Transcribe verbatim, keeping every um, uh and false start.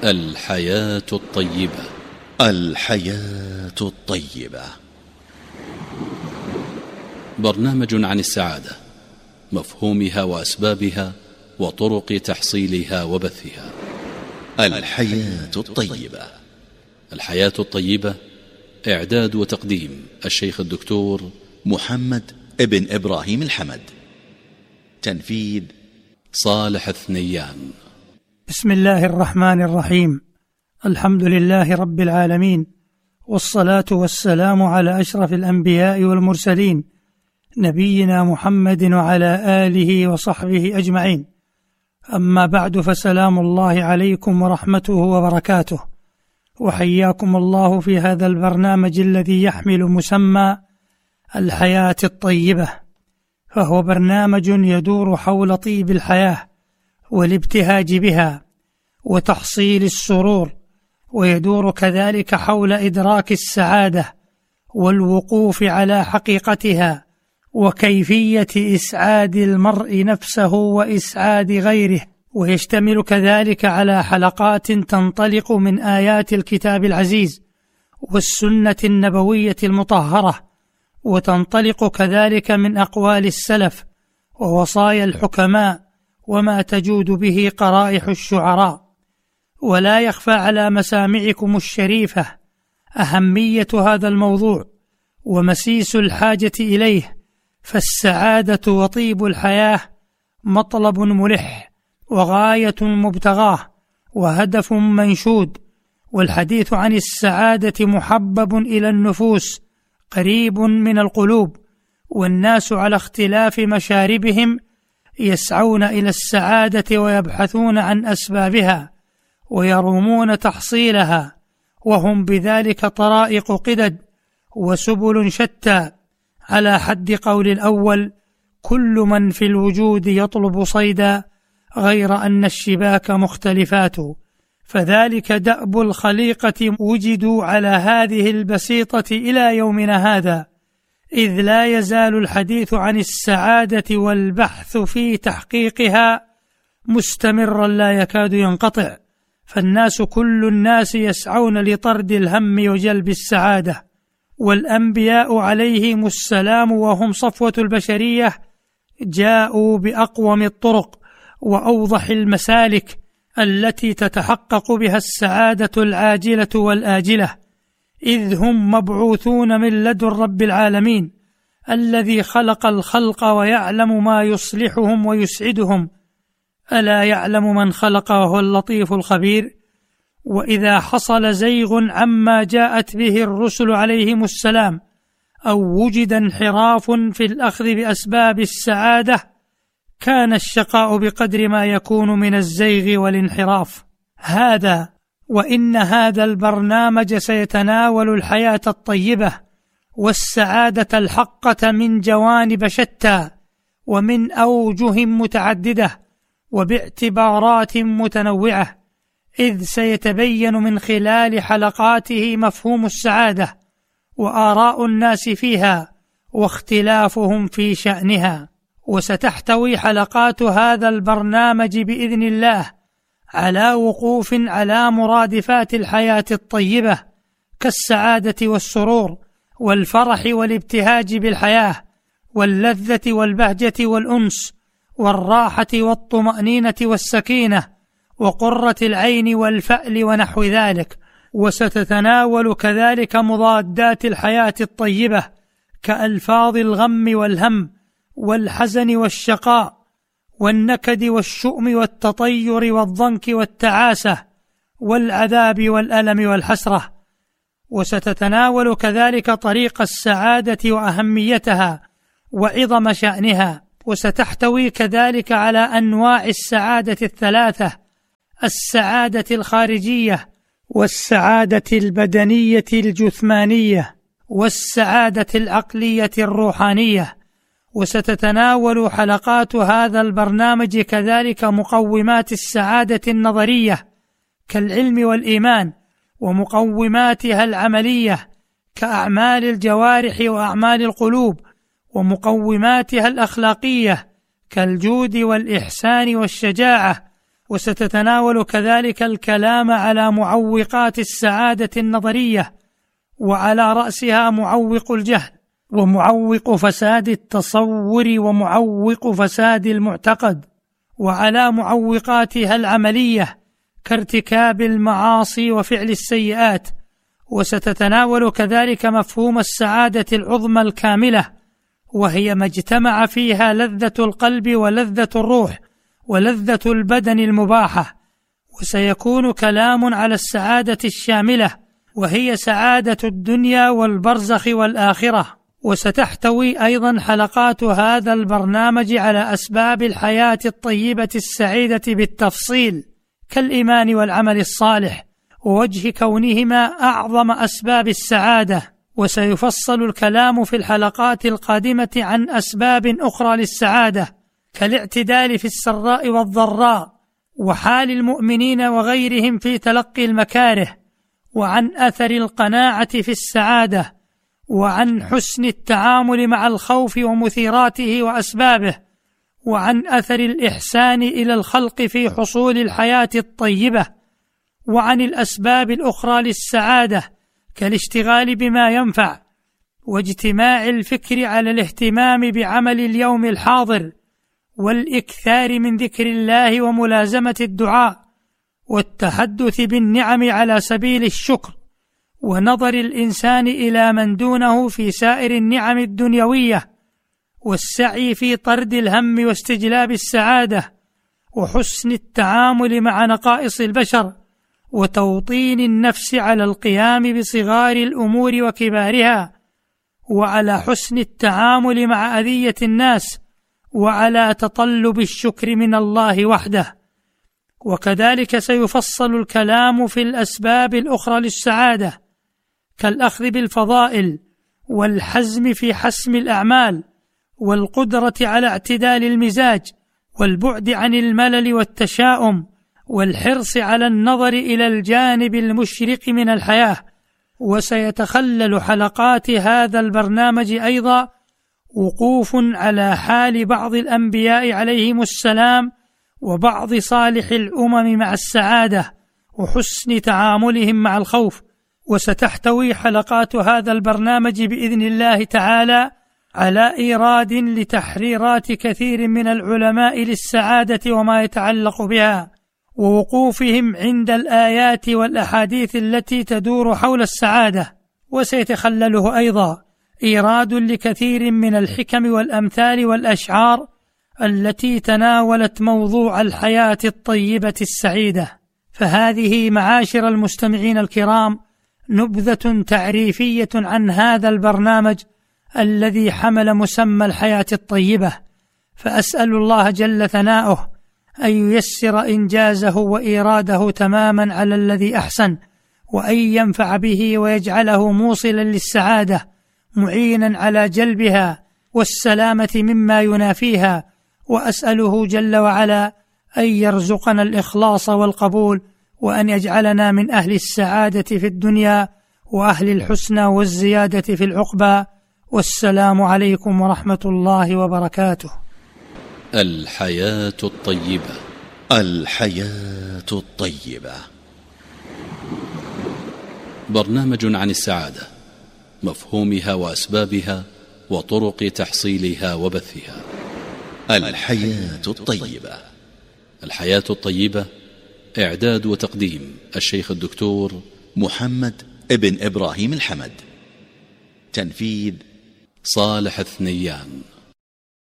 الحياة الطيبة. الحياة الطيبة، برنامج عن السعادة، مفهومها وأسبابها وطرق تحصيلها وبثها. الحياة الطيبة. الحياة الطيبة، إعداد وتقديم الشيخ الدكتور محمد ابن إبراهيم الحمد، تنفيذ صالح الثنيان. بسم الله الرحمن الرحيم. الحمد لله رب العالمين، والصلاة والسلام على أشرف الأنبياء والمرسلين، نبينا محمد وعلى آله وصحبه أجمعين. أما بعد، فسلام الله عليكم ورحمته وبركاته، وحياكم الله في هذا البرنامج الذي يحمل مسمى الحياة الطيبة، فهو برنامج يدور حول طيب الحياة والابتهاج بها وتحصيل السرور، ويدور كذلك حول إدراك السعادة والوقوف على حقيقتها وكيفية إسعاد المرء نفسه وإسعاد غيره، ويشتمل كذلك على حلقات تنطلق من آيات الكتاب العزيز والسنة النبوية المطهرة، وتنطلق كذلك من أقوال السلف ووصايا الحكماء وما تجود به قرائح الشعراء. ولا يخفى على مسامعكم الشريفة أهمية هذا الموضوع ومسيس الحاجة إليه، فالسعادة وطيب الحياة مطلب ملح وغاية مبتغاه وهدف منشود، والحديث عن السعادة محبب إلى النفوس قريب من القلوب، والناس على اختلاف مشاربهم يسعون إلى السعادة ويبحثون عن أسبابها ويرومون تحصيلها، وهم بذلك طرائق قدد وسبل شتى، على حد قول الأول: كل من في الوجود يطلب صيدا غير أن الشباك مختلفات. فذلك دأب الخليقة وجدوا على هذه البسيطة إلى يومنا هذا، إذ لا يزال الحديث عن السعادة والبحث في تحقيقها مستمرا لا يكاد ينقطع، فالناس كل الناس يسعون لطرد الهم وجلب السعادة، والأنبياء عليهم السلام وهم صفوة البشرية جاءوا بأقوم الطرق وأوضح المسالك التي تتحقق بها السعادة العاجلة والآجلة، إذ هم مبعوثون من لدن رب العالمين الذي خلق الخلق ويعلم ما يصلحهم ويسعدهم. ألا يعلم من خلق وهو اللطيف الخبير؟ وإذا حصل زيغ عما جاءت به الرسل عليهم السلام أو وجد انحراف في الأخذ بأسباب السعادة، كان الشقاء بقدر ما يكون من الزيغ والانحراف. هذا وإن هذا البرنامج سيتناول الحياة الطيبة والسعادة الحقة من جوانب شتى ومن أوجه متعددة وباعتبارات متنوعة، إذ سيتبين من خلال حلقاته مفهوم السعادة وآراء الناس فيها واختلافهم في شأنها. وستحتوي حلقات هذا البرنامج بإذن الله على وقوف على مرادفات الحياة الطيبة كالسعادة والسرور والفرح والابتهاج بالحياة واللذة والبهجة والأنس والراحة والطمأنينة والسكينة وقرة العين والفأل ونحو ذلك. وستتناول كذلك مضادات الحياة الطيبة كألفاظ الغم والهم والحزن والشقاء والنكد والشؤم والتطير والضنك والتعاسة والعذاب والألم والحسرة. وستتناول كذلك طريق السعادة وأهميتها وعظم شأنها. وستحتوي كذلك على أنواع السعادة الثلاثة: السعادة الخارجية والسعادة البدنية الجثمانية والسعادة العقلية الروحانية. وستتناول حلقات هذا البرنامج كذلك مقومات السعادة النظرية كالعلم والإيمان، ومقوماتها العملية كأعمال الجوارح وأعمال القلوب، ومقوماتها الأخلاقية كالجود والإحسان والشجاعة وستتناول كذلك الكلام على معوقات السعادة النظرية، وعلى رأسها معوق الجهل، ومعوق فساد التصور، ومعوق فساد المعتقد، وعلى معوقاتها العملية كارتكاب المعاصي وفعل السيئات. وستتناول كذلك مفهوم السعادة العظمى الكاملة، وهي ما اجتمع فيها لذة القلب ولذة الروح ولذة البدن المباحة. وسيكون كلام على السعادة الشاملة، وهي سعادة الدنيا والبرزخ والآخرة. وستحتوي أيضا حلقات هذا البرنامج على أسباب الحياة الطيبة السعيدة بالتفصيل، كالإيمان والعمل الصالح، ووجه كونهما أعظم أسباب السعادة. وسيفصل الكلام في الحلقات القادمة عن أسباب أخرى للسعادة، كالاعتدال في السراء والضراء، وحال المؤمنين وغيرهم في تلقي المكاره، وعن أثر القناعة في السعادة، وعن حسن التعامل مع الخوف ومثيراته وأسبابه، وعن أثر الإحسان إلى الخلق في حصول الحياة الطيبة، وعن الأسباب الأخرى للسعادة كالاشتغال بما ينفع، واجتماع الفكر على الاهتمام بعمل اليوم الحاضر، والإكثار من ذكر الله وملازمة الدعاء، والتحدث بالنعم على سبيل الشكر، ونظر الإنسان إلى من دونه في سائر النعم الدنيوية، والسعي في طرد الهم واستجلاب السعادة، وحسن التعامل مع نقائص البشر، وتوطين النفس على القيام بصغار الأمور وكبارها، وعلى حسن التعامل مع أذية الناس، وعلى تطلب الشكر من الله وحده. وكذلك سيفصل الكلام في الأسباب الأخرى للسعادة، كالأخذ بالفضائل، والحزم في حسم الأعمال، والقدرة على اعتدال المزاج، والبعد عن الملل والتشاؤم، والحرص على النظر إلى الجانب المشرق من الحياة. وسيتخلل حلقات هذا البرنامج أيضا وقوف على حال بعض الأنبياء عليهم السلام وبعض صالح الأمم مع السعادة وحسن تعاملهم مع الخوف. وستحتوي حلقات هذا البرنامج بإذن الله تعالى على إيراد لتحريرات كثير من العلماء للسعادة وما يتعلق بها، ووقوفهم عند الآيات والأحاديث التي تدور حول السعادة. وسيتخلله أيضا إيراد لكثير من الحكم والأمثال والأشعار التي تناولت موضوع الحياة الطيبة السعيدة. فهذه معاشر المستمعين الكرام نبذة تعريفية عن هذا البرنامج الذي حمل مسمى الحياة الطيبة، فأسأل الله جل ثناؤه أن ييسر إنجازه وإيراده تماما على الذي أحسن، وأن ينفع به ويجعله موصلا للسعادة، معينا على جلبها والسلامة مما ينافيها. وأسأله جل وعلا أن يرزقنا الإخلاص والقبول، وأن يجعلنا من أهل السعادة في الدنيا وأهل الحسنى والزيادة في العقبى. والسلام عليكم ورحمة الله وبركاته. الحياة الطيبة. الحياة الطيبة، برنامج عن السعادة، مفهومها وأسبابها وطرق تحصيلها وبثها. الحياة الطيبة. الحياة الطيبة، إعداد وتقديم الشيخ الدكتور محمد ابن إبراهيم الحمد. تنفيذ صالح الثنيان.